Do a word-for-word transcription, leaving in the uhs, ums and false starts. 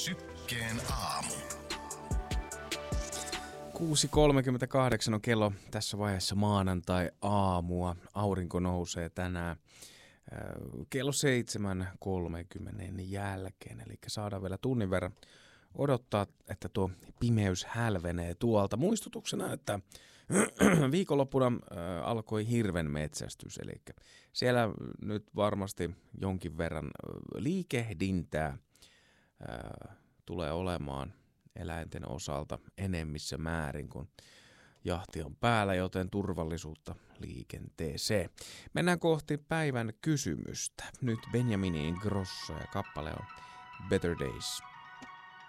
Sykkeen aamu. kuusi kolmekymmentäkahdeksan on kello tässä vaiheessa maanantai-aamua. Aurinko nousee tänään äh, kello seitsemän kolmekymmentä jälkeen. Eli saadaan vielä tunnin verran odottaa, että tuo pimeys hälvenee tuolta. Muistutuksena, että viikonloppuna äh, alkoi hirven metsästys. Eli siellä nyt varmasti jonkin verran liikehdintää äh, tulee olemaan eläinten osalta enemmissä määrin, kun jahti on päällä, joten turvallisuutta liikenteeseen. Mennään kohti päivän kysymystä. Nyt Benjamin Ingrosso ja kappale on Better Days.